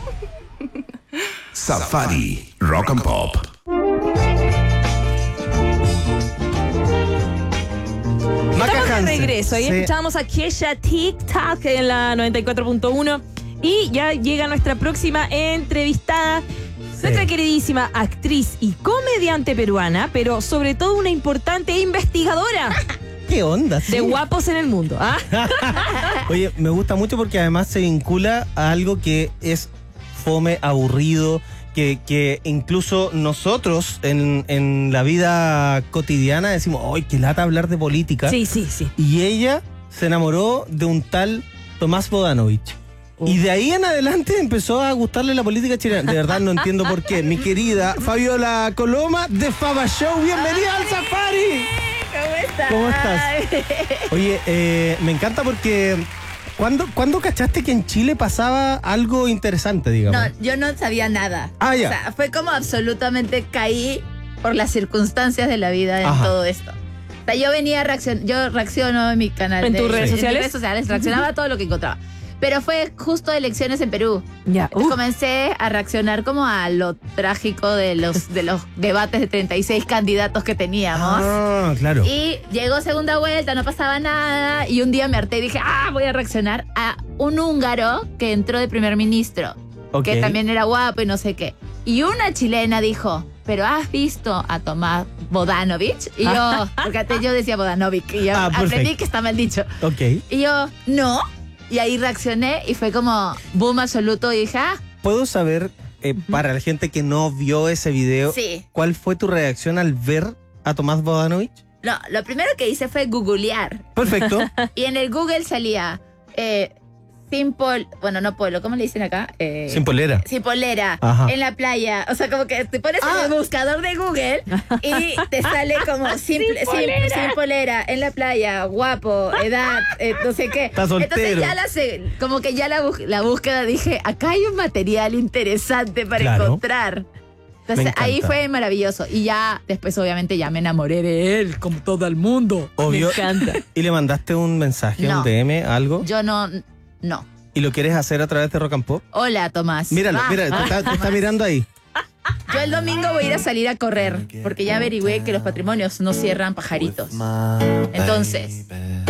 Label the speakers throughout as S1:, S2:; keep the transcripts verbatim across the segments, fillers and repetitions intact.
S1: Safari Rock and Pop.
S2: Estamos de
S3: Hansen.
S2: regreso. Ahí
S3: Sí.
S2: escuchábamos a Kesha TikTok en la noventa y cuatro punto uno. Y ya llega nuestra próxima entrevistada.
S3: Sí.
S2: Nuestra queridísima actriz y comediante peruana, pero sobre todo una importante investigadora
S3: ¿Qué onda? Sí.
S2: de guapos en el mundo. ¿Ah?
S3: Oye, me gusta mucho porque además se vincula a algo que es fome, aburrido, que, que incluso nosotros en, en la vida cotidiana decimos, ¡ay, qué lata hablar de política!
S2: Sí, sí, sí.
S3: Y ella se enamoró de un tal Tomás Bodanovich. Y de ahí en adelante empezó a gustarle la política chilena. De verdad no entiendo por qué. Mi querida Fabiola Coloma de Faba Show, bienvenida al Safari.
S4: ¿Cómo estás?
S3: ¿Cómo estás? Oye, eh, me encanta porque ¿cuándo, ¿cuándo cachaste que en Chile pasaba algo interesante, digamos?
S4: No, yo no sabía nada.
S3: Ah, ya.
S4: O sea, fue como absolutamente caí por las circunstancias de la vida en
S3: Ajá.
S4: todo esto. O sea, yo venía a reaccionar, yo reacciono en mi canal.
S2: ¿En
S4: de-
S2: tus redes
S4: en
S2: sociales?
S4: mis redes sociales, reaccionaba a todo lo que encontraba. Pero fue justo elecciones en Perú.
S2: Ya.
S4: Entonces
S2: Uh,
S4: comencé a reaccionar como a lo trágico de los, de los debates de treinta y seis candidatos que teníamos.
S3: Ah, claro.
S4: Y llegó segunda vuelta, no pasaba nada. Y un día me harté y dije, ah, voy a reaccionar a un húngaro que entró de primer ministro.
S3: Ok.
S4: Que también era guapo y no sé qué. Y una chilena dijo, ¿pero has visto a Tomás Bodanovich? Y yo, porque antes yo decía Bodanovic. Y yo
S3: Ah,
S4: aprendí
S3: perfecto.
S4: que está mal dicho.
S3: Ok.
S4: Y yo, no. Y ahí reaccioné y fue como boom absoluto. Y dije, ah,
S3: ¿Puedo saber, eh, para la gente que no vio ese video,
S4: sí.
S3: cuál fue tu reacción al ver a Tomás Bodanovich?
S4: No, lo primero que hice fue googlear.
S3: Perfecto.
S4: Y en el Google salía eh, sin pol... Bueno, no polo, ¿cómo le dicen acá? Eh,
S3: Sin polera.
S4: sin polera,
S3: Ajá.
S4: en la playa. O sea, como que te pones
S3: Ah.
S4: en el buscador de Google y te sale como sin, sin,
S2: polera.
S4: sin polera, en la playa, guapo, edad, eh, no sé qué.
S3: Está soltero.
S4: Entonces ya la sé, como que ya la, bus- la búsqueda dije, acá hay un material interesante para
S3: Claro.
S4: encontrar.
S3: Me
S4: Entonces ahí
S3: encanta.
S4: fue maravilloso. Y ya después obviamente ya me enamoré de él, como todo el mundo.
S3: Obvio.
S2: Me encanta.
S3: ¿Y le mandaste un mensaje,
S4: No.
S3: un D M, algo?
S4: Yo no, no.
S3: ¿Y lo quieres hacer a través de Rock and Pop?
S4: Hola, Tomás.
S3: Míralo,
S4: Ah,
S3: mira, te está, te está mirando ahí.
S4: Yo el domingo voy a ir a salir a correr, porque ya averigüé que los patrimonios no cierran pajaritos. Entonces,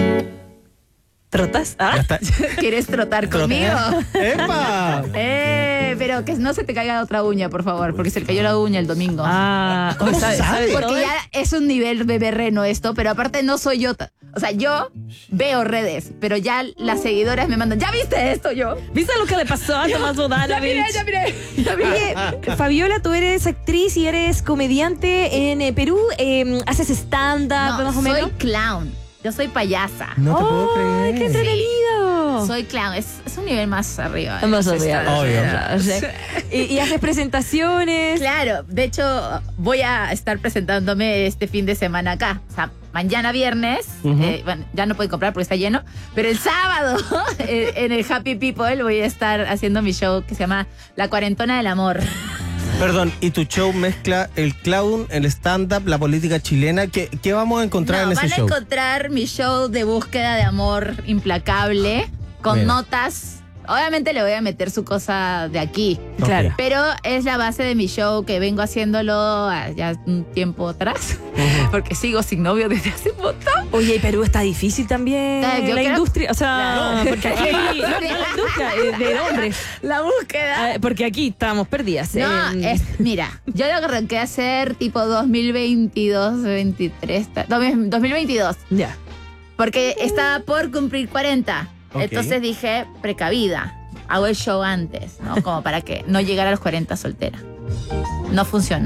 S2: ¿Trotas? ¿Ah?
S3: Ya está.
S4: ¿quieres trotar conmigo?
S3: ¡Epa!
S4: Eh, pero que no se te caiga otra uña, por favor, porque se le cayó la uña el domingo.
S2: Ah,
S3: ¿Cómo
S2: sabe-
S3: sabe?
S2: sabe todo
S4: Porque
S2: el-
S4: ya es un nivel bebé reno esto, pero aparte no soy yo. ta- O sea, yo veo redes, pero ya las seguidoras me mandan, ¿ya viste esto yo?
S2: ¿Viste lo que le pasó a Tomás Bodanovich?
S4: Ya miré, ya miré. Ya miré.
S2: Oye, Fabiola, tú eres actriz y eres comediante en eh, Perú. eh, ¿Haces stand-up
S4: No,
S2: más o
S4: soy
S2: menos?
S4: clown. Yo soy payasa.
S3: No te puedo
S2: ¡Ay,
S3: creer.
S2: qué entretenido!
S4: Soy clown. Es, es un nivel más arriba. ¿eh?
S2: Más
S4: Sí,
S2: obvio.
S4: está-
S3: Obvio.
S2: O sea, y, y haces presentaciones.
S4: Claro, de hecho voy a estar presentándome este fin de semana acá. O sea, mañana viernes,
S3: Ujú.
S4: eh, bueno, ya no pueden comprar porque está lleno, pero el sábado eh, en el Happy People voy a estar haciendo mi show que se llama La Cuarentona del Amor.
S3: Perdón, ¿y tu show mezcla el clown, el stand-up, la política chilena? ¿Qué, qué vamos a encontrar
S4: No,
S3: en ese
S4: van a
S3: show?
S4: encontrar mi show de búsqueda de amor implacable con
S3: Mira.
S4: notas. Obviamente le voy a meter su cosa de aquí.
S3: Ok.
S2: Claro.
S4: Pero es la base de mi show que vengo haciéndolo ah, ya un tiempo atrás, porque sigo sin novio desde hace un montón.
S2: Oye, y Perú está difícil también.
S4: Ah, yo
S2: la
S4: creo-
S2: industria, o sea,
S4: Claro.
S2: porque aquí, no, no, la industria eh, de hombres.
S4: La búsqueda.
S2: Ah, porque aquí estamos perdidas.
S4: No,
S2: eh,
S4: es, mira, yo lo arranqué a hacer tipo dos mil veintidós, veintitrés, ta- dos mil veintidós,
S2: Ya.
S4: porque estaba por cumplir cuarenta.
S3: Ok.
S4: Entonces dije, precavida, hago el show antes, ¿no? Como para que no llegara a los cuarenta soltera. No funcionó.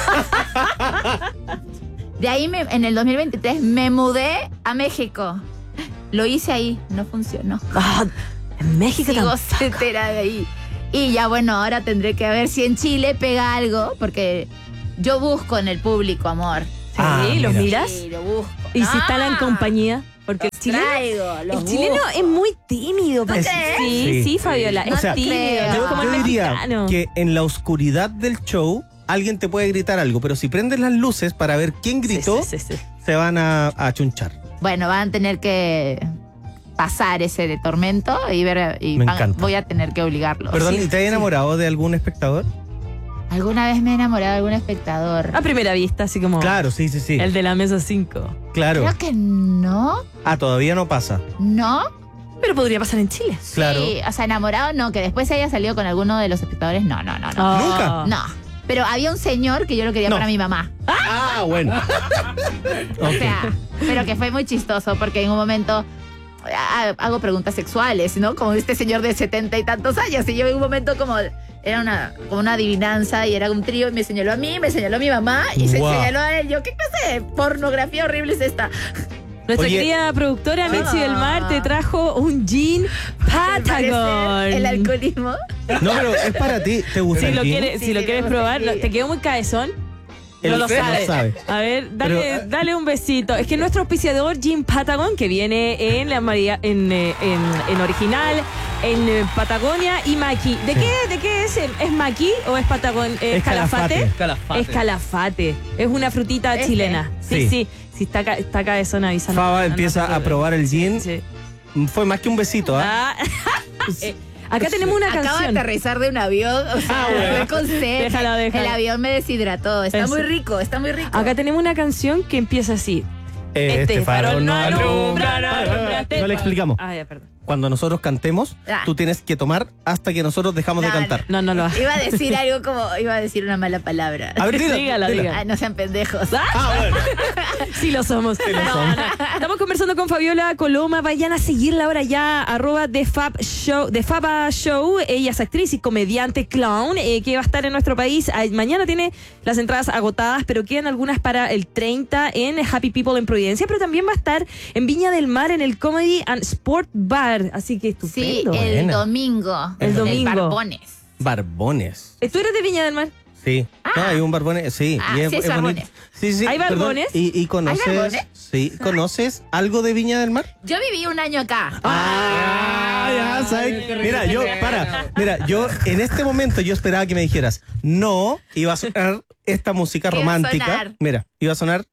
S4: De ahí me- en el dos mil veintitrés me mudé a México. Lo hice ahí, no funcionó.
S2: Ah, en México
S4: Sigo
S2: tampoco.
S4: soltera de ahí. Y ya bueno, ahora tendré que ver si en Chile pega algo, porque yo busco en el público amor.
S2: Sí,
S3: Ah,
S2: ¿los
S3: mira.
S2: miras?
S4: Sí, lo busco.
S2: ¿Y si
S4: Ah,
S2: están en compañía? Porque el
S4: los
S2: chileno,
S4: traigo, los
S2: el chileno
S4: busco.
S2: es muy tímido.
S4: ¿Tú
S2: pues.
S4: crees?
S2: Sí, sí,
S3: Sí.
S2: Fabiola,
S4: No
S2: es
S3: O sea,
S2: tímido.
S4: creo.
S2: no
S3: Yo,
S2: es como
S3: yo
S2: el
S3: diría
S2: mexicano.
S3: que en la oscuridad del show alguien te puede gritar algo, pero si prendes las luces para ver quién
S2: Sí,
S3: gritó,
S2: sí, sí, sí.
S3: se van a, a chunchar.
S4: Bueno, van a tener que pasar ese de tormento y ver y
S3: Me
S4: van-
S3: encanta.
S4: voy a tener que obligarlo.
S3: Perdón,
S4: Sí,
S3: ¿y te has
S4: sí.
S3: enamorado de algún espectador?
S4: ¿Alguna vez me he enamorado de algún espectador?
S2: A primera vista, así como
S3: Claro, sí, sí, sí.
S2: el de la mesa cinco.
S3: Claro.
S4: Creo que no,
S3: Ah, todavía no pasa.
S4: no.
S2: Pero podría pasar en Chile.
S3: Claro.
S4: Sí, o sea, enamorado no, que después haya salido con alguno de los espectadores, no, no, no, no.
S3: ¿Nunca?
S4: No. Pero había un señor que yo lo quería
S3: No.
S4: para mi mamá.
S3: Ah, bueno.
S4: O
S3: Ok.
S4: sea, pero que fue muy chistoso porque en un momento ha- hago preguntas sexuales, ¿no? Como este señor de setenta y tantos años. Y yo en un momento como era una, como una adivinanza y era un trío y me señaló a mí, me señaló a mi mamá y se
S3: Guau.
S4: señaló a él. Yo, ¿qué clase de pornografía horrible es esta?
S2: Nuestra
S3: Oye.
S2: querida productora Mitzi
S4: Ah.
S2: del Mar te trajo un jean
S4: Al parecer,
S2: Patagon.
S4: el alcoholismo.
S3: No, pero es para ti. ¿Te gusta
S2: Si
S3: el
S2: lo,
S3: gin?
S2: quieres,
S4: Sí,
S2: si lo
S4: sí,
S2: quieres
S4: me
S2: probar,
S4: gusta el
S2: no, ¿te quedó muy cabezón?
S3: El
S2: no lo
S3: Fred
S2: sabe.
S3: no sabe.
S2: A ver, dale,
S3: Pero,
S2: dale un besito. Es que nuestro auspiciador Jean Patagon, que viene en la María, en, eh, en, en original, en eh, Patagonia y Maqui. ¿De qué, de qué es? ¿Es Maqui o es Patagon? ¿Es
S3: Es
S2: calafate?
S3: calafate.
S2: Es calafate. Es una frutita
S4: Este.
S2: chilena. Sí,
S3: Sí.
S2: sí. Si está, ca- está cabezón, avísanos.
S3: Faba
S2: No, no
S3: empieza
S2: te
S3: a probar el gin.
S2: Sí.
S3: Fue más que un besito, ¿ah?
S2: Ah. Eh, acá tenemos una
S4: Acabo de
S2: canción.
S4: aterrizar de un avión, o sea,
S3: Ah, bueno.
S4: fue con sed.
S2: Déjalo, déjalo.
S4: El avión me deshidrató. Está
S2: Eso.
S4: muy rico, está muy rico.
S2: Acá tenemos una canción que empieza así.
S3: Este farol no alumbra.
S2: alumbrate.
S3: No le explicamos.
S2: Ah, ya, perdón.
S3: Cuando nosotros cantemos,
S4: Ah.
S3: tú tienes que tomar hasta que nosotros dejamos de
S4: No,
S3: cantar.
S2: No, no lo hagas.
S4: Iba a decir algo como, iba a decir una mala palabra.
S3: A ver, dila,
S2: Dígala,
S3: dila.
S2: dígala.
S4: Ah, no sean pendejos.
S3: Ah, bueno.
S2: Sí lo somos.
S3: lo
S2: No,
S3: somos.
S2: no. Estamos conversando con Fabiola Coloma. Vayan a seguirla ahora ya, arroba The Fab Show, The Faba Show. Ella es actriz y comediante clown eh, que va a estar en nuestro país. Ay, mañana tiene las entradas agotadas, pero quedan algunas para el treinta en Happy People en Providencia, pero también va a estar en Viña del Mar en el Comedy and Sport Bar. Así que estupendo.
S4: Sí, el
S3: buena.
S4: domingo.
S2: El domingo.
S4: Barbones.
S3: Barbones.
S2: ¿Tú eres de Viña del Mar?
S3: Sí.
S4: Ah.
S3: No, hay un barbones, sí.
S4: Ah,
S3: y es,
S4: sí, es
S3: es bonito.
S4: barbones.
S3: Sí, sí.
S2: ¿Hay
S3: perdón.
S2: barbones?
S3: ¿Y, y conoces?
S4: ¿Hay barbones?
S3: Sí. ¿Conoces algo de Viña del Mar?
S4: Yo viví un año acá.
S3: Ah, ya sabes. Mira, yo, para, mira, yo en este momento yo esperaba que me dijeras, no, iba a sonar esta música
S4: ¿Qué iba a
S3: romántica.
S4: sonar?
S3: Mira, iba a sonar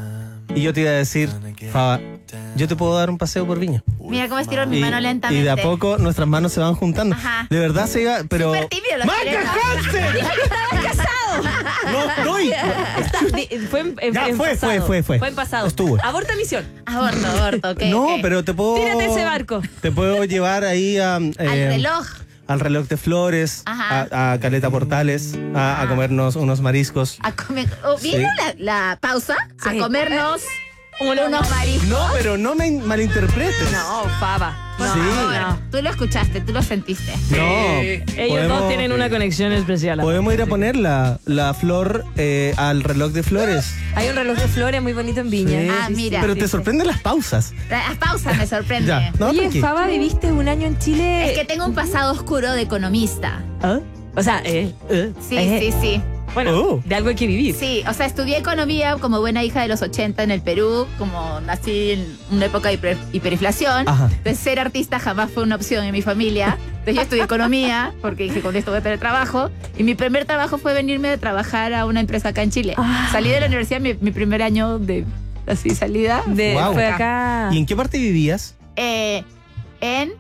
S3: y yo te iba a decir, Faba, yo te puedo dar un paseo por Viña.
S4: Mira cómo estiro mi
S3: Y,
S4: mano
S3: y
S4: lentamente.
S3: de a poco nuestras manos se van juntando.
S4: Ajá.
S3: De verdad se iba, pero.
S4: Súper tímido los
S3: ¡Marca
S4: chilenos.
S3: Hansen! No, no, y-
S2: Está- di- fue en, en-
S3: Ya,
S2: en
S3: fue,
S2: pasado.
S3: fue, fue, fue.
S2: Fue en pasado.
S3: Estuvo.
S2: Aborta misión.
S4: Aborto, aborto, ok.
S3: No,
S4: ok.
S3: pero te puedo.
S2: Tírate ese barco.
S3: Te puedo llevar ahí a.
S4: Al
S3: eh,
S4: reloj.
S3: Al reloj de flores,
S4: Ajá.
S3: a, a Caleta Portales, a, a comernos unos mariscos.
S4: A comer. Oh, ¿vieron
S3: Sí.
S4: la, la pausa?
S2: Sí.
S4: A comernos
S2: Uno-
S4: unos mariscos.
S3: No, pero no me malinterpretes.
S2: No, Faba.
S4: Por
S3: Sí.
S4: favor,
S2: No.
S4: tú lo escuchaste, tú lo sentiste.
S3: No.
S2: Ellos
S3: podemos-
S2: dos tienen una conexión especial.
S3: Podemos ir a poner la, la flor eh, al reloj de flores.
S2: Hay un reloj de flores muy bonito en Viña.
S3: Sí.
S4: Ah, mira.
S3: Pero
S2: sí,
S3: te
S2: sí.
S3: sorprenden las pausas.
S4: La pausa me sorprende.
S3: Ya. No,
S2: Oye,
S3: tranqui.
S2: Faba, viviste un año en Chile.
S4: Es que tengo un pasado oscuro de economista.
S2: ¿Ah? O sea, eh, eh,
S4: Sí,
S2: eh.
S4: sí, sí.
S2: Bueno,
S3: Oh.
S2: de algo hay que vivir.
S4: Sí, o sea, estudié economía como buena hija de los ochenta en el Perú, como nací en una época de hiper- hiperinflación.
S3: Ajá.
S4: Entonces, ser artista jamás fue una opción en mi familia. Entonces, yo estudié economía porque dije, con esto voy a tener trabajo. Y mi primer trabajo fue venirme a trabajar a una empresa acá en Chile.
S2: Ah.
S4: Salí de la universidad, mi, mi primer año de así salida.
S2: De,
S3: Guau.
S2: Fue acá.
S3: ¿Y en qué parte vivías?
S4: Eh, en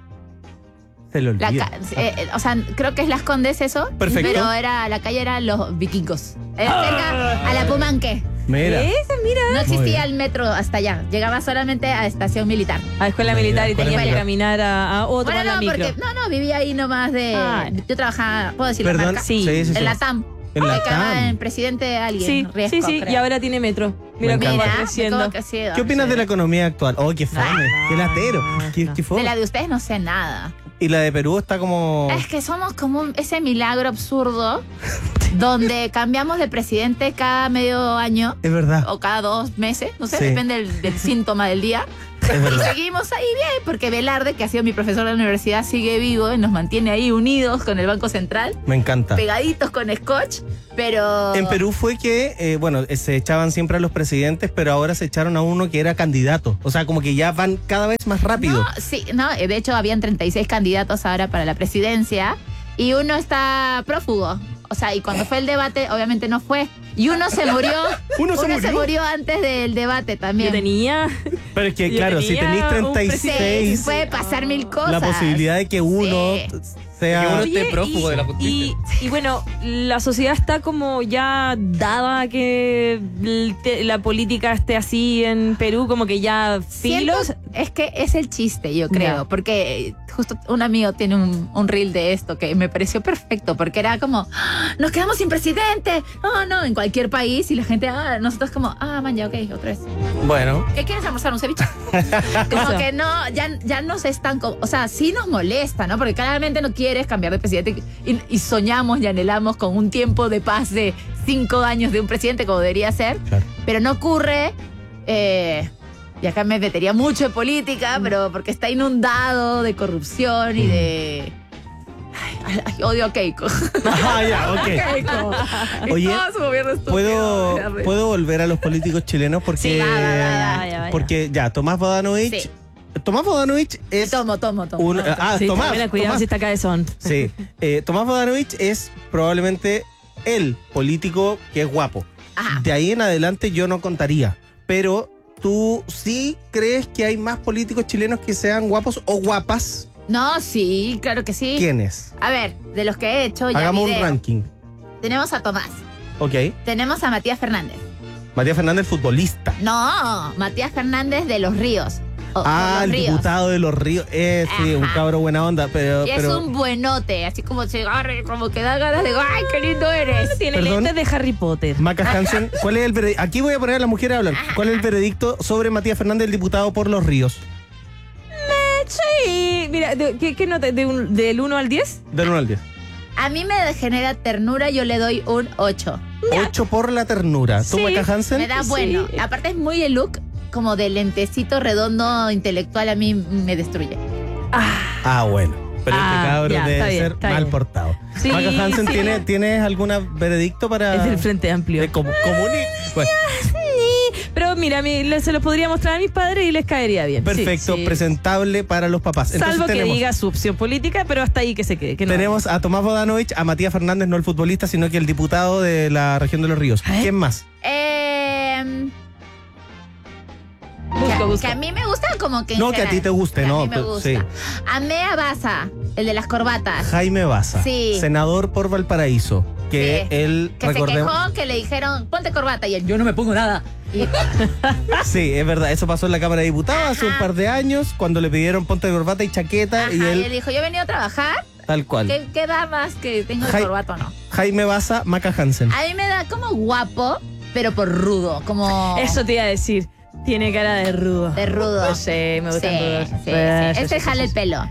S3: Se lo
S4: la
S3: olvida.
S4: ca- eh, eh, o sea, creo que es Las Condes eso.
S3: Perfecto.
S4: Pero era, la calle era Los Vikingos. Era cerca a la Pumanque.
S3: Mira.
S2: Esa, mira.
S4: No
S3: Muy bien.
S4: existía el metro hasta allá. Llegaba solamente a estación militar.
S2: A escuela
S3: Mira,
S2: militar y
S3: escuela
S2: tenías que
S3: militar.
S2: caminar a, a otro
S4: Bueno,
S2: a la
S4: no,
S2: micro.
S4: porque no, no, vivía ahí nomás de.
S2: Ah.
S4: Yo trabajaba, ¿puedo decir la
S3: Perdón.
S4: marca?
S2: Sí.
S3: sí, sí.
S4: En la T A M.
S3: En la
S4: Me quedaba
S3: T A M.
S4: en presidente de alguien.
S2: Sí,
S4: Riesgo,
S2: sí, sí.
S4: creo.
S2: Y ahora tiene metro. Mira
S3: Me
S2: cómo
S3: encanta.
S2: va
S4: Mira, de
S2: creciendo.
S4: cómo ha crecido.
S3: ¿Qué opinas de la economía actual? Oh, qué fome.
S2: Ah.
S3: Qué latero. Qué, qué
S4: De
S3: fome.
S4: la de ustedes no sé nada.
S3: Y la de Perú está como.
S4: Es que somos como un- ese milagro absurdo donde cambiamos de presidente cada medio año
S3: Es verdad.
S4: o cada dos meses, no sé,
S3: Sí.
S4: depende del, del síntoma del día.
S3: Es
S4: Y
S3: verdad.
S4: seguimos ahí bien, porque Velarde, que ha sido mi profesor de la universidad, sigue vivo y nos mantiene ahí unidos con el Banco Central,
S3: Me encanta.
S4: pegaditos con scotch, pero...
S3: En Perú fue que, eh, bueno, eh, se echaban siempre a los presidentes, pero ahora se echaron a uno que era candidato. O sea, como que ya van cada vez más rápido.
S4: No, sí, no, de hecho habían treinta y seis candidatos ahora para la presidencia y uno está prófugo. O sea, y cuando fue el debate, obviamente no fue. Y uno se murió.
S3: Uno se murió.
S4: murió antes del debate también.
S2: Yo tenía.
S3: Pero es que,
S2: Yo
S3: claro, si
S2: tenía
S3: tenéis
S2: un
S3: treinta y seis,
S4: Sí, puede pasar mil cosas.
S3: la posibilidad de que uno
S4: Sí.
S3: sea...
S5: Que uno
S2: Oye,
S5: esté prófugo
S2: y,
S5: de la justicia.
S2: Y, y bueno, la sociedad está como ya dada a que el te- la política esté así en Perú, como que ya
S4: Siento-
S2: filos.
S4: es que es el chiste, yo creo,
S2: Ya.
S4: porque justo un amigo tiene un, un reel de esto que me pareció perfecto, porque era como, "Ah, nos quedamos sin presidente, no, no, en cualquier país, y la gente, ah, nosotros como, ah, man, ya, ok, otra vez.
S3: Bueno,
S4: ¿Qué quieres almorzar? ¿Un ceviche? Como
S2: Eso.
S4: que no, ya, ya nos están, co- o sea, sí nos molesta, ¿no? Porque claramente no quieres cambiar de presidente y, y soñamos y anhelamos con un tiempo de paz de cinco años de un presidente como debería ser,
S3: claro.
S4: pero no ocurre. eh, y acá me metería mucho en política, pero porque está inundado de corrupción y de... Ay, ay, odio a Keiko.
S3: Ah, ya, ok.
S4: Keiko. Y
S3: Oye,
S4: todo su gobierno estúpido.
S3: ¿Puedo,
S4: Me da re-
S3: ¿Puedo volver a los políticos chilenos? Porque,
S4: Sí, va, va, va,
S2: vaya, vaya.
S3: porque ya, Tomás Bodanovich.
S4: Sí.
S3: Tomás Bodanovich es
S4: Tomo, tomo, tomo.
S3: un.
S4: No, tomo.
S3: Ah,
S2: Sí,
S3: Tomás.
S2: también, cuidado
S3: Tomás.
S2: si está cabezón.
S3: Sí. Eh, Tomás Bodanovich es probablemente el político que es guapo.
S4: Ajá.
S3: De ahí en adelante yo no contaría. Pero tú sí crees que hay más políticos chilenos que sean guapos o guapas.
S4: No, sí, claro que sí.
S3: ¿Quiénes?
S4: A ver, de los que he hecho ya
S3: Hagamos
S4: video.
S3: un ranking.
S4: Tenemos a Tomás,
S3: Ok.
S4: tenemos a Matías Fernández.
S3: Matías Fernández, futbolista.
S4: No, Matías Fernández de Los Ríos. O- o
S3: Ah,
S4: Los
S3: el
S4: Ríos.
S3: diputado de Los Ríos. Eh, sí, un
S4: Ajá.
S3: cabro buena onda, pero.
S4: Y es
S3: pero
S4: un buenote, así como se agarre, como que da ganas de, ¡ay, qué lindo eres!
S2: Tiene
S3: Perdón.
S2: lentes de Harry Potter.
S3: Maca Hansen, ¿cuál es el veredicto? Aquí voy a poner a la mujer a hablar. ¿Cuál es el veredicto sobre Matías Fernández, el diputado por Los Ríos?
S2: Sí, mira, de- ¿qué, qué nota? ¿De un- ¿Del uno al diez?
S3: Del uno al diez.
S4: A mí me genera ternura, yo le doy un ocho.
S3: ocho por la ternura. ¿Tú,
S2: Sí,
S3: Maca Hansen?
S4: Me da
S2: Sí.
S4: bueno. Aparte es muy el look como de lentecito redondo intelectual, a mí me destruye.
S3: Ah, bueno. Pero
S2: Ah,
S3: este cabro
S2: ya,
S3: debe
S2: está bien,
S3: ser
S2: está
S3: mal
S2: bien.
S3: portado.
S2: Sí,
S3: Maca Hansen,
S2: sí.
S3: ¿tiene, ¿tienes algún veredicto para.
S2: Es del Frente Amplio.
S3: de comu- comuni- Bueno,
S2: Pero mira, a mí le- se los podría mostrar a mis padres y les caería bien. Sí,
S3: perfecto,
S2: sí.
S3: presentable para los papás. Entonces
S2: Salvo que
S3: tenemos,
S2: diga su opción política, pero hasta ahí que se quede. Que no.
S3: tenemos a Tomás Bodanovich, a Matías Fernández, no el futbolista, sino que el diputado de la región de Los Ríos.
S2: ¿Eh?
S3: ¿Quién más?
S4: Eh,
S2: Busco,
S4: que,
S2: busco.
S4: que a mí me gusta como que en
S3: No, que a
S4: general.
S3: ti te guste,
S4: Que
S3: no,
S4: A mí me
S3: pero-
S4: gusta.
S3: sí.
S4: Amé a Baza, el de las corbatas.
S3: Jaime Baza,
S4: Sí.
S3: senador por Valparaíso, que
S4: Sí.
S3: él,
S4: Que se
S3: recordemos...
S4: quejó, que le dijeron, ponte corbata. Y él, yo no me pongo nada. Y,
S3: Sí, es verdad, eso pasó en la Cámara de Diputados hace un
S4: Ajá.
S3: par de años, cuando le pidieron ponte de corbata y chaqueta,
S4: ajá,
S3: y
S4: y
S3: él,
S4: él dijo, yo he venido a trabajar.
S3: tal cual.
S4: ¿Qué, qué da más que tengo el
S3: Jai-
S4: corbata o no?
S3: Jaime Baza, Maca Hansen.
S4: A mí me da como guapo, pero por rudo. Como
S2: Eso te iba a decir. Tiene cara de rudo.
S4: de rudo.
S2: No sé, me
S4: Sí,
S2: gustan rudos.
S4: sí, sí.
S2: Eh, sí,
S4: Este
S2: sí,
S4: jala
S2: sí,
S4: el pelo.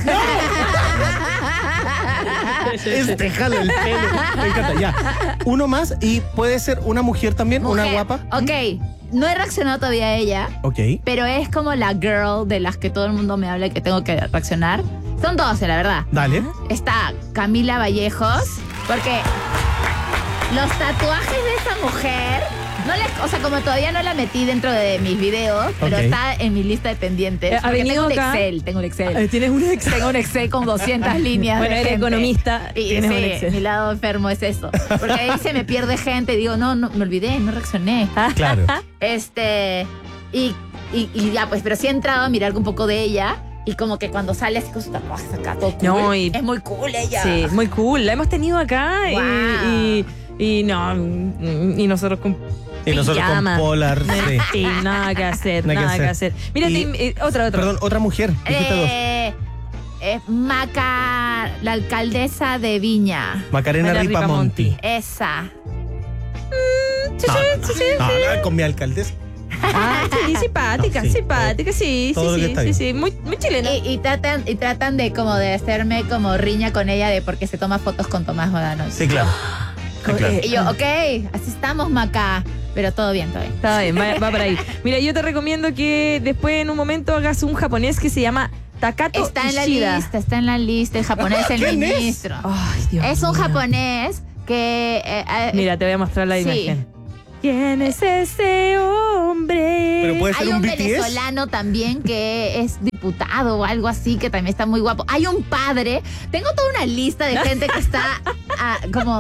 S3: Este jalo el pelo. Me encanta, ya. Uno más y puede ser una mujer también, una
S4: Mujer.
S3: guapa.
S4: Ok, no he reaccionado todavía a ella,
S3: Ok.
S4: pero es como la girl de las que todo el mundo me habla y que tengo que reaccionar. Son doce, la verdad.
S3: Dale.
S4: Está Camila Vallejos, porque los tatuajes de esta mujer, no le, o sea, como todavía no la metí dentro de mis videos, pero
S3: Ok.
S4: está en mi lista de pendientes.
S2: Eh, ha
S4: porque
S2: venido
S4: tengo un
S2: acá.
S4: Excel, tengo un Excel.
S2: Eh, Tienes un ex.
S4: Tengo un Excel con doscientas líneas.
S2: Bueno,
S4: de
S2: eres
S4: gente.
S2: economista.
S4: Y
S2: tienes un
S4: sí,
S2: Excel.
S4: mi lado enfermo es eso. Porque ahí se me pierde gente y digo, no, no, me olvidé, no reaccioné.
S3: Claro.
S4: Este, y, y, y ya, pues, pero sí he entrado a mirar un poco de ella. Y como que cuando sale así con sus tatuajes acá, todo cool.
S2: No, y-
S4: es muy cool ella.
S2: Sí, muy cool. La hemos tenido acá y-
S4: Wow.
S2: y, y, no, mm, y nosotros con
S3: Y nosotros
S2: pijama.
S3: con polar. sí.
S2: Sí, nada que hacer,
S3: Nada que
S2: nada que
S3: hacer.
S2: hacer. Mira,
S3: Y-
S2: te- eh, otra, otra.
S3: Perdón, otra mujer. Dijiste dos.
S4: Eh, eh, Maca, la alcaldesa de Viña.
S3: Macarena
S2: María
S3: Ripamonti.
S2: Ripamonti.
S4: Esa.
S3: No, no, no, con mi alcaldesa.
S2: Ah, sí, simpática,
S3: No, sí,
S2: simpática, sí,
S3: todo lo
S2: sí,
S3: que
S2: sí,
S3: está
S2: sí,
S3: bien.
S2: sí, muy, muy chilena.
S4: Y, y tratan, y tratan de como de hacerme como riña con ella de porque se toma fotos con Tomás Bodanovich.
S3: Sí, claro. Ah, claro.
S2: Eh,
S4: Y yo, ok, así estamos, Maca. Pero todo bien, todo bien.
S2: Está bien, va, va por ahí. Mira, yo te recomiendo que después en un momento hagas un japonés que se llama Takato
S4: Está en la
S2: Ishida.
S4: lista, está en la lista. El japonés, el
S3: ¿Quién es?
S4: ministro.
S2: Ay, Dios
S4: Es un
S2: mío.
S4: japonés que... eh, eh,
S2: Mira, te voy a mostrar la
S4: Sí.
S2: imagen. ¿Quién es ese hombre?
S3: Pero puede ser
S4: hay
S3: un,
S4: un
S3: B T S.
S4: venezolano también que es diputado o algo así, que también está muy guapo. Hay un padre. Tengo toda una lista de gente que está ah, como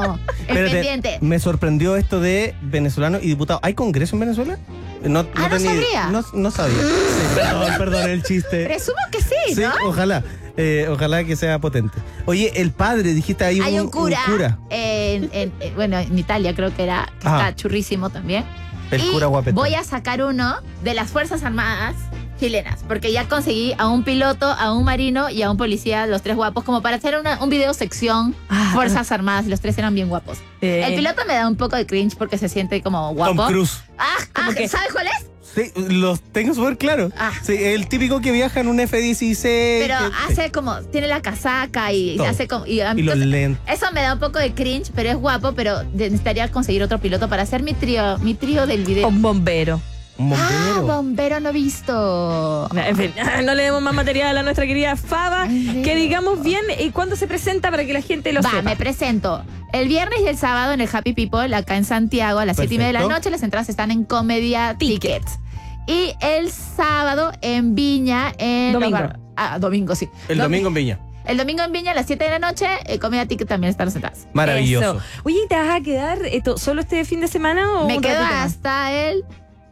S3: Espérate,
S4: pendiente.
S3: me sorprendió esto de venezolano y diputado. ¿Hay congreso en Venezuela? No,
S4: Ah, ¿no
S3: tenía-
S4: sabía?
S3: No, no sabía. Sí, perdón, perdón el chiste.
S4: Presumo que sí,
S3: Sí,
S4: ¿no?
S3: ojalá. Eh, ojalá que sea potente. Oye, el padre, dijiste ahí
S4: Hay un cura,
S3: cura.
S4: En, en- en- bueno, en Italia creo que era, que
S3: Ajá.
S4: está churrísimo también.
S3: El
S4: y
S3: cura guapetón.
S4: voy a sacar uno de las Fuerzas Armadas chilenas, porque ya conseguí a un piloto, a un marino y a un policía, los tres guapos, como para hacer una, un video sección
S2: Ah.
S4: Fuerzas Armadas, y los tres eran bien guapos.
S2: Eh,
S4: El piloto me da un poco de cringe porque se siente como guapo.
S3: Tom Cruise.
S4: Ah, ah,
S2: que-
S4: ¿sabes cuál es?
S3: Sí, los tengo súper claros.
S4: Ah.
S3: Sí, el típico que viaja en un F dieciséis.
S4: Pero
S3: que-
S4: hace como, tiene la casaca y
S3: Todo.
S4: hace como... Y,
S3: Y los
S4: entonces,
S3: lentes.
S4: eso me da un poco de cringe, pero es guapo, pero necesitaría conseguir otro piloto para hacer mi trío, mi trío del video.
S2: un bombero.
S3: Un
S4: Ah,
S3: bombero.
S4: bombero no visto.
S2: En fin, no le demos más material a nuestra querida Faba.
S4: Ay,
S2: Que
S4: Dios.
S2: digamos bien y cuándo se presenta para que la gente lo
S4: Va,
S2: sepa.
S4: me presento. El viernes y el sábado en el Happy People, acá en Santiago, a las siete y media de la
S3: Perfecto.
S4: noche. Las entradas están en Comedia Tickets. Y el sábado en Viña, en... los
S2: Domingo.
S4: bar- Ah, domingo, sí.
S3: El
S4: Domi-
S3: domingo en Viña.
S4: El domingo en Viña a las siete de la noche, eh, Comedia Ticket también están las entradas.
S3: Maravilloso.
S2: Eso. Oye, ¿te vas a quedar esto, solo este fin de semana o
S4: Me
S2: un
S4: quedo
S2: ratito más?
S4: hasta el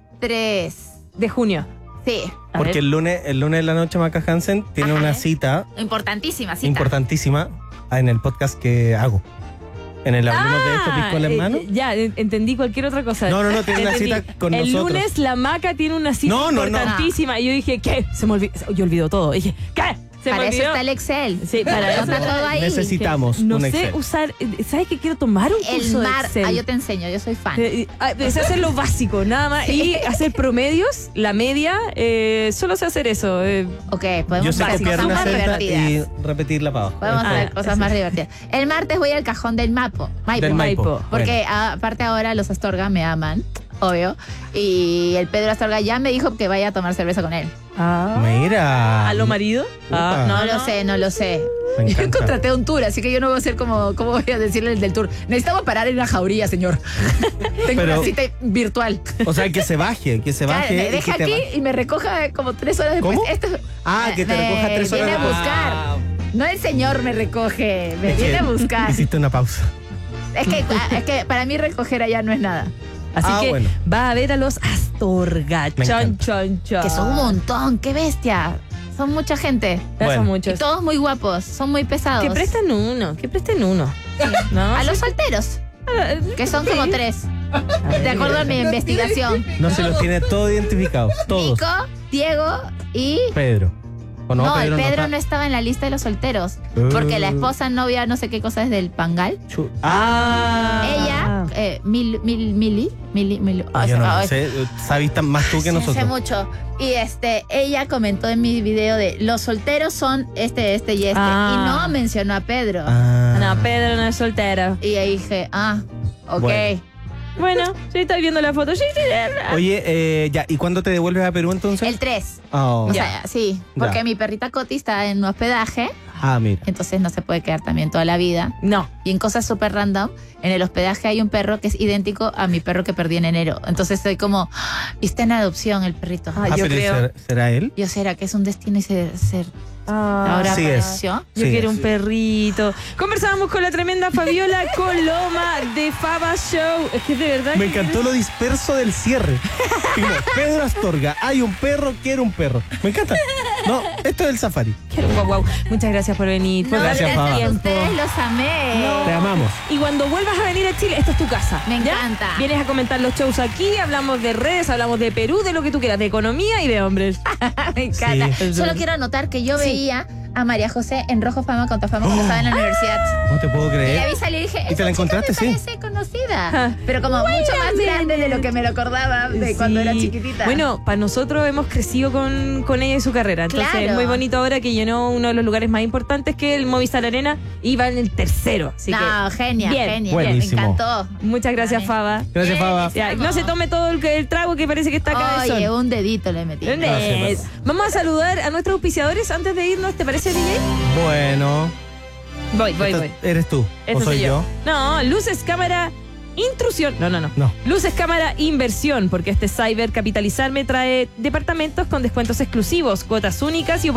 S4: tres.
S2: De junio.
S4: Sí.
S2: A
S3: Porque
S2: ver.
S3: el lunes, el lunes de la noche Maca Hansen tiene
S4: Ajá.
S3: una cita
S4: Importantísima cita.
S3: importantísima en el podcast que hago. En el Hablemos de esto, Piscola
S2: eh,
S3: hermano.
S2: ya, en- entendí cualquier otra cosa.
S3: No, no, no, tiene una
S2: Entendí.
S3: cita con
S2: El
S3: nosotros.
S2: lunes la Maca tiene una cita
S3: No, no, no.
S2: importantísima. Y yo dije, ¿qué? Se me olvidó. Yo olvido todo. Y dije, ¿qué? Se
S4: Para
S2: me
S4: eso
S2: olvidó.
S4: está el Excel.
S2: Sí, para eso
S4: está todo ahí.
S3: Necesitamos
S2: No
S3: un
S2: sé
S3: Excel.
S2: usar. eh, ¿Sabes que quiero tomar un
S4: El
S2: curso de
S4: mar.
S2: Excel?
S4: Ah, yo te enseño, yo soy fan.
S2: Eh, ah, sé hacer lo básico, nada más. Y hacer promedios, la media. eh, solo sé hacer eso. eh.
S4: Ok,
S3: Yo
S4: podemos
S3: sé
S4: hacer
S3: copiar
S4: cosas
S3: una
S4: más
S3: celda
S4: divertidas.
S3: y repetirla para abajo.
S4: Podemos
S2: Ah,
S4: hacer cosas
S2: sí.
S4: más divertidas. El martes voy al cajón del Mapo. Maipo.
S3: Del Maipo.
S2: Maipo.
S4: Porque ah, aparte ahora los Astorga me aman, obvio. Y el Pedro Astorga ya me dijo que vaya a tomar cerveza con él.
S2: Ah.
S3: Mira.
S2: ¿A lo marido?
S3: Upa.
S4: No, lo sé, no lo sé.
S3: Me
S4: Yo
S3: encanta.
S4: contraté un tour, así que yo no voy a ser como, ¿cómo voy a decirle el del tour? Necesitamos parar en una jauría, señor. Tengo
S3: Pero-
S4: una cita virtual.
S3: O sea, que se baje, que se
S4: Claro,
S3: baje.
S4: me
S3: y
S4: deja
S3: que te
S4: aquí
S3: va-
S4: y me recoja como tres horas después.
S3: ¿Cómo?
S4: Esto,
S3: Ah, que te
S4: me
S3: recoja tres horas
S4: viene a
S3: después.
S4: buscar.
S3: Ah,
S4: No el señor me recoge, me
S3: es que
S4: viene a buscar.
S3: Hiciste una pausa.
S4: Es que, es que para mí recoger allá no es nada.
S2: Así
S3: Ah,
S2: que
S3: bueno.
S2: va a ver a los Astorga.
S3: Me
S2: Chon,
S3: encanta.
S2: chon, chon.
S4: Que son un montón, qué bestia. Son mucha gente.
S2: Ya
S3: Bueno.
S2: son
S4: Y
S2: muchos.
S4: todos muy guapos, son muy pesados.
S2: Que presten uno, que presten uno. ¿No?
S4: A los solteros, que son como tres. De acuerdo a mi investigación.
S3: No se los tiene todos identificados. Todos.
S4: Nico, Diego y...
S3: Pedro. ¿O no?
S4: No, el Pedro
S3: está-
S4: no estaba en la lista de los solteros.
S3: Uh.
S4: Porque la esposa, novia, no sé qué cosa es del Pangal.
S3: Chu- Ah.
S4: Ella, eh, Mil, Mil, Mili, Mili, Mili.
S3: Ah,
S4: o
S3: yo
S4: sea,
S3: no
S4: ah,
S3: lo sé. Sabís tan más tú que
S4: sí,
S3: nosotros.
S4: hace mucho. Y este, ella comentó en mi video de los solteros son este, este y este.
S2: Ah.
S4: Y no mencionó a Pedro.
S3: Ah.
S2: No, Pedro no es soltero.
S4: Y ahí dije, ah, ok.
S3: Bueno.
S2: Bueno, sí, estoy viendo la foto. Sí, sí, sí.
S3: Oye, eh, ya, ¿y cuándo te devuelves a Perú entonces?
S4: El tres.
S3: Oh.
S4: O sea, sí, porque
S3: Ya.
S4: mi perrita Coti está en hospedaje,
S3: Ah, mira.
S4: entonces no se puede quedar también toda la vida.
S2: No.
S4: Y en cosas súper random, en el hospedaje hay un perro que es idéntico a mi perro que perdí en enero. Entonces estoy como, "Ah, y está en adopción el perrito.
S2: Ah,
S3: Ah,
S2: yo
S3: pero
S2: creo.
S3: ¿será, será él?
S4: Yo será que es un destino y ser, ser
S2: Ah,
S4: ahora
S3: sí es.
S4: apareció.
S2: Yo
S3: Sí,
S2: quiero
S3: es.
S2: un perrito. Conversábamos con la tremenda Fabiola Coloma de Faba Show. Es que de verdad.
S3: Me
S2: que-
S3: encantó lo disperso del cierre. Como, Pedro Astorga, hay un perro, quiero un perro. Me encanta. No, esto es el safari.
S2: Quiero- Guau, guau. Muchas gracias por venir. Por
S4: No,
S3: Gracias,
S4: gracias
S3: Faba.
S4: a ustedes, los amé.
S3: Te amamos.
S2: Y cuando vuelvas a venir a Chile, esta es tu casa.
S4: Me
S2: ¿ya?
S4: encanta.
S2: Vienes a comentar los shows aquí, hablamos de redes, hablamos de Perú, de lo que tú quieras, de economía y de hombres.
S4: Me encanta.
S3: Sí.
S4: Solo quiero anotar que yo
S2: Sí.
S4: veía a María José en Rojo Fama contra Fama cuando estaba en la universidad.
S3: No te puedo
S4: Y la
S3: creer.
S4: vi salir y dije,
S3: ¿Y te
S4: esa
S3: la
S4: chica
S3: encontraste?
S4: me
S3: Sí.
S4: parece conocida.
S2: Ah.
S4: Pero como mucho más
S2: Bueno,
S4: grande de lo que me lo acordaba de cuando
S2: Sí.
S4: era chiquitita.
S2: Bueno, para nosotros hemos crecido con, con ella y su carrera. Entonces
S4: Claro.
S2: es muy bonito ahora que llenó uno de los lugares más importantes que el Movistar Arena y va en el tercero. Así
S4: no,
S2: que
S4: genia,
S2: bien,
S4: genia.
S3: Buenísimo.
S4: Me encantó.
S2: muchas gracias,
S4: Vale.
S2: Faba.
S3: Gracias, Faba.
S2: Ya, no se tome todo el, el trago que parece que está acá de
S4: Oye,
S2: sol.
S4: un dedito le metí.
S2: ¿Dónde
S3: Gracias,
S2: es? Vamos a saludar a nuestros auspiciadores antes de irnos, ¿te parece, D J?
S3: Bueno.
S2: Voy, voy,
S3: esta-
S2: voy.
S3: ¿Eres tú?
S2: Este
S3: ¿O soy yo?
S2: No, luces, cámara, intrusión. No, no, no.
S3: No.
S2: Luces, cámara, inversión, porque este Cyber Capitalizar me trae departamentos con descuentos exclusivos, cuotas únicas y